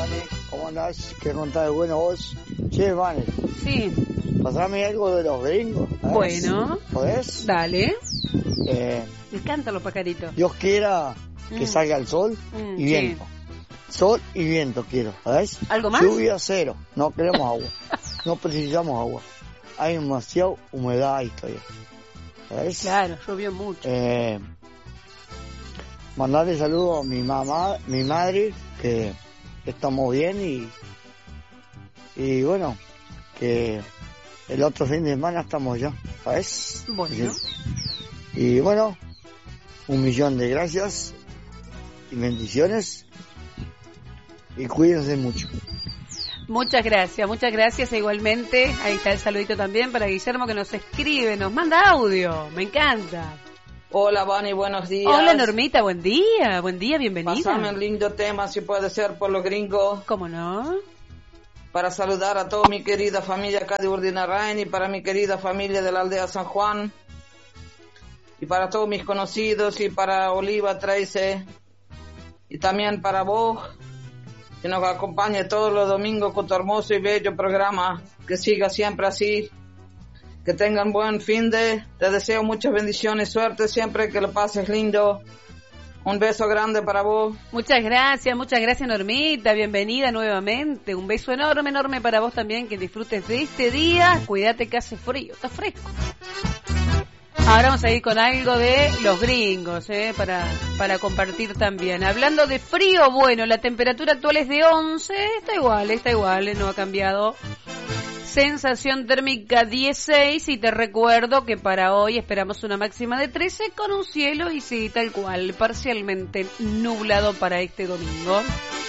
Vane, ¿cómo andás? ¿Qué contás de bueno vos? Che, Vane. Sí. Pasame algo de los gringos. Bueno. ¿Podés? Dale. Me encantan los pajaritos. Dios quiera que salga el sol y viento. Sí. Sol y viento quiero, ¿sabes? ¿Algo más? Lluvia cero, no queremos agua. No precisamos agua. Hay demasiada humedad ahí todavía. ¿Sabes? Claro, llovió mucho. Mandarle saludos a mi madre, que estamos bien y bueno, que el otro fin de semana estamos ya, ¿sabes? Bueno. Y bueno, 1.000.000 de gracias y bendiciones y cuídense mucho. Muchas gracias igualmente. Ahí está el saludito también para Guillermo que nos escribe, nos manda audio, me encanta. Hola, Vani, buenos días. Hola, Normita, buen día, bienvenida. Pásame un lindo tema, si puede ser, por los gringos. ¿Cómo no? Para saludar a toda mi querida familia acá de Urdinarrain y para mi querida familia de la aldea San Juan. Y para todos mis conocidos y para Oliva Trace. Y también para vos, que nos acompañe todos los domingos con tu hermoso y bello programa. Que siga siempre así. Que tengan buen fin de. Te deseo muchas bendiciones, suerte siempre, que lo pases lindo. Un beso grande para vos. Muchas gracias Normita, bienvenida nuevamente. Un beso enorme para vos también, que disfrutes de este día. Cuídate que hace frío, está fresco. Ahora vamos a ir con algo de los gringos, para compartir también. Hablando de frío, bueno, la temperatura actual es de 11, está igual, no ha cambiado. Sensación térmica 16 y te recuerdo que para hoy esperamos una máxima de 13 con un cielo y sí, tal cual, parcialmente nublado para este domingo.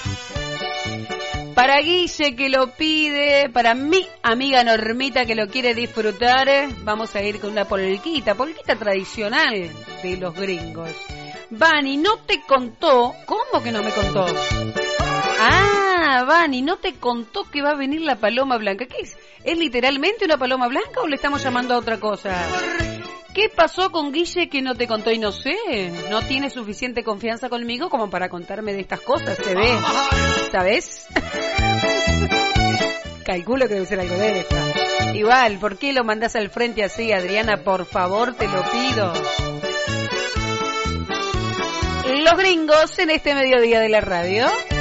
Para Guille que lo pide, para mi amiga Normita que lo quiere disfrutar, vamos a ir con una polquita tradicional de los gringos. Vani, ¿no te contó? ¿Cómo que no me contó? Ah, Vani, ¿no te contó que va a venir la paloma blanca? ¿Qué es? ¿Es literalmente una paloma blanca o le estamos llamando a otra cosa? ¿Qué pasó con Guille que no te contó? Y no sé, no tiene suficiente confianza conmigo como para contarme de estas cosas, se ve. ¿Sabes? Calculo que debe ser algo de esto. Igual, ¿por qué lo mandás al frente así, Adriana? Por favor, te lo pido. Los gringos en este mediodía de la radio.